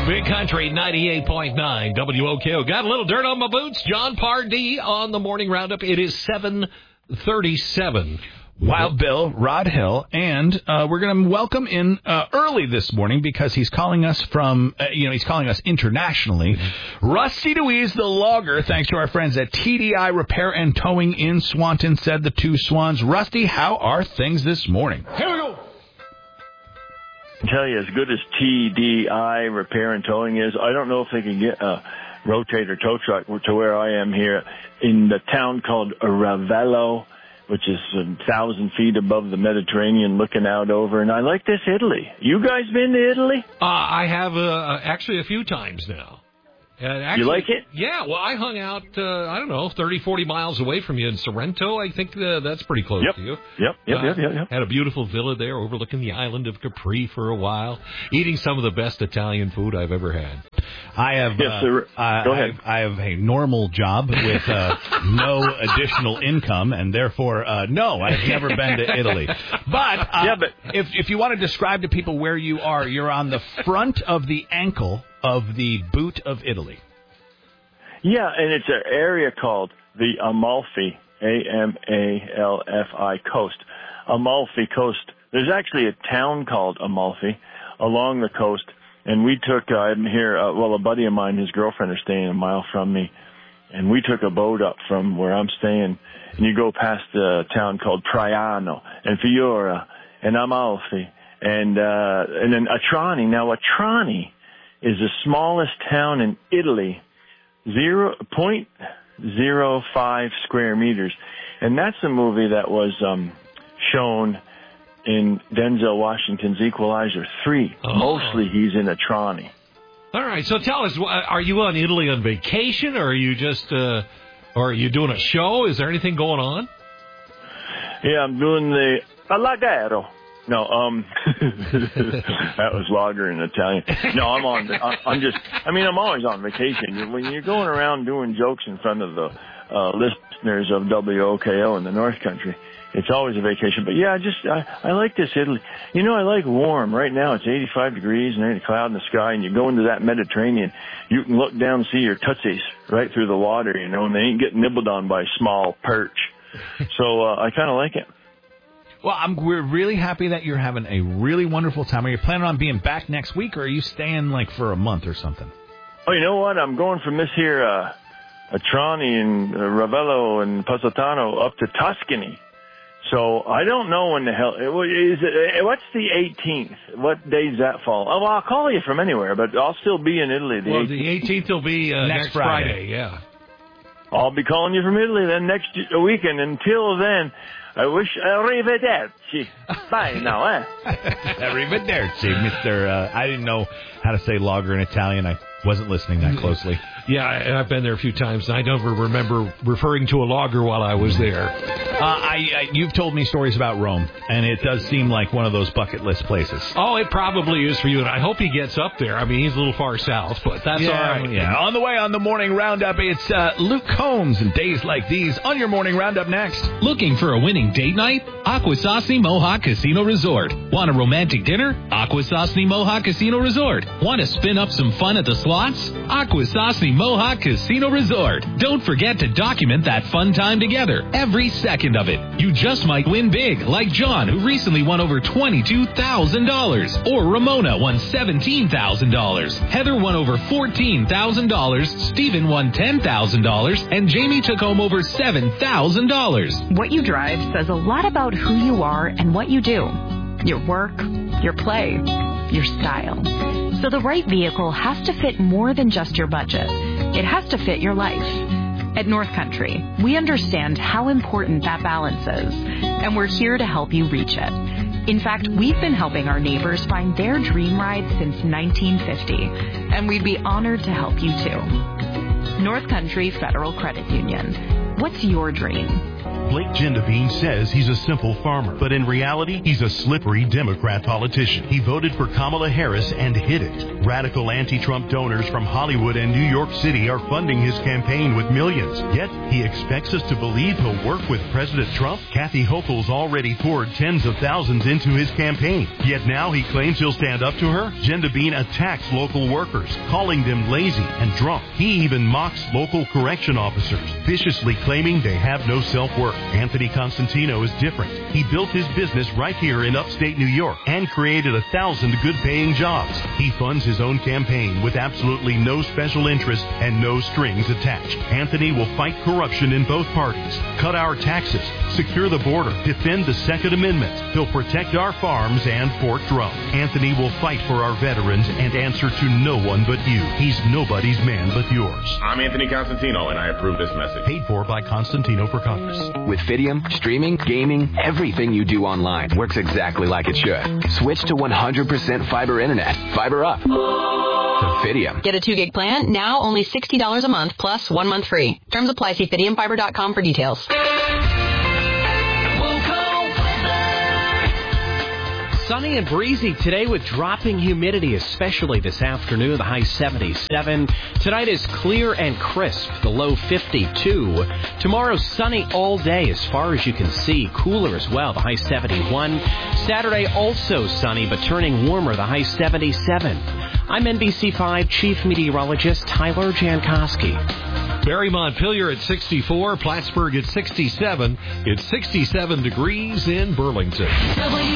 Big Country 98.9 WOKO. Got a little dirt on my boots. John Pardee on the morning roundup. It is 7:37. Wild Bill, Rod Hill, and we're going to welcome in early this morning because he's calling us from, he's calling us internationally. Rusty DeWeese, the logger, thanks to our friends at TDI Repair and Towing in Swanton, said the two swans. Rusty, how are things this morning? Here we go. I tell you, as good as TDI Repair and Towing is, I don't know if they can get a rotator tow truck to where I am here in the town called Ravello, which is 1,000 feet above the Mediterranean looking out over. And I like this Italy. You guys been to Italy? I have actually a few times now. Actually, you like it? Yeah, well, I hung out, 30, 40 miles away from you in Sorrento. I think that's pretty close to you. Yep. Had a beautiful villa there overlooking the island of Capri for a while, eating some of the best Italian food I've ever had. I have, yes, sir. Go ahead. I have a normal job with no additional income, and therefore, no, I've never been to Italy. But, if you want to describe to people where you are, you're on the front of the ankle of the boot of Italy. Yeah, and it's an area called the Amalfi, Amalfi coast. Amalfi Coast. There's actually a town called Amalfi along the coast, and we took, I'm here, a buddy of mine, his girlfriend are staying a mile from me, and we took a boat up from where I'm staying, and you go past a town called Traiano, and Fiora, and Amalfi, and then Atrani. Now, Atrani is the smallest town in Italy, 0.05 square meters. And that's a movie that was shown in Denzel Washington's Equalizer 3. Oh. Mostly he's in Atrani. All right, so tell us, are you on Italy on vacation, or are you just, or are you doing a show? Is there anything going on? Yeah, I'm doing the Alagero. No, that was lager in Italian. No, I'm always on vacation. When you're going around doing jokes in front of the listeners of WOKO in the North Country, it's always a vacation. But yeah, I like this Italy. I like warm. Right now it's 85 degrees and there's a cloud in the sky, and you go into that Mediterranean, you can look down and see your tootsies right through the water, and they ain't getting nibbled on by small perch. So I kind of like it. Well, we're really happy that you're having a really wonderful time. Are you planning on being back next week, or are you staying for a month or something? Oh, you know what? I'm going from this here Atrani and Ravello and Positano up to Tuscany. So I don't know when the hell what's the 18th? What day does that fall? Oh, well, I'll call you from anywhere, but I'll still be in Italy. The 18th will be next Friday. Yeah. I'll be calling you from Italy then next weekend. Until then, I wish arrivederci. Bye now, Arrivederci, Mr. I didn't know how to say lager in Italian. I wasn't listening that closely. Yeah, I've been there a few times, and I don't remember referring to a lager while I was there. You've told me stories about Rome, and it does seem like one of those bucket list places. Oh, it probably is for you, and I hope he gets up there. I mean, he's a little far south, but that's all right. Yeah. On the way on the Morning Roundup, it's Luke Combs and Days Like These on your Morning Roundup next. Looking for a winning date night? Akwesasne Mohawk Casino Resort. Want a romantic dinner? Akwesasne Mohawk Casino Resort. Want to spin up some fun at the slots? Akwesasne Mohawk Casino Resort. Don't forget to document that fun time together, every second of it. You just might win big, like John, who recently won over $22,000. Or Ramona won $17,000. Heather won over $14,000. Stephen won $10,000. And Jamie took home over $7,000. What you drive says a lot about who you are and what you do. Your work, your play, your style. So the right vehicle has to fit more than just your budget. It has to fit your life. At North Country, we understand how important that balance is, and we're here to help you reach it. In fact, we've been helping our neighbors find their dream ride since 1950, and we'd be honored to help you too. North Country Federal Credit Union. What's your dream? Blake Gendabine says he's a simple farmer, but in reality, he's a slippery Democrat politician. He voted for Kamala Harris and hid it. Radical anti-Trump donors from Hollywood and New York City are funding his campaign with millions. Yet, he expects us to believe he'll work with President Trump. Kathy Hochul's already poured tens of thousands into his campaign. Yet now he claims he'll stand up to her. Gendabine attacks local workers, calling them lazy and drunk. He even mocks local correction officers, viciously claiming they have no self-worth. Anthony Constantino is different. He built his business right here in upstate New York and created 1,000 good-paying jobs. He funds his own campaign with absolutely no special interest and no strings attached. Anthony will fight corruption in both parties, cut our taxes, secure the border, defend the Second Amendment. He'll protect our farms and Fort Drum. Anthony will fight for our veterans and answer to no one but you. He's nobody's man but yours. I'm Anthony Constantino, and I approve this message. Paid for by Constantino for Congress. With Fidium, streaming, gaming, everything you do online works exactly like it should. Switch to 100% fiber internet. Fiber up. To Fidium. Get a 2-gig plan, now only $60 a month plus 1 month free. Terms apply. See FidiumFiber.com for details. Sunny and breezy today with dropping humidity, especially this afternoon, the high 77. Tonight is clear and crisp, the low 52. Tomorrow, sunny all day as far as you can see. Cooler as well, the high 71. Saturday, also sunny, but turning warmer, the high 77. I'm NBC5 Chief Meteorologist Tyler Jankowski. Barry Montpelier at 64, Plattsburgh at 67. It's 67 degrees in Burlington.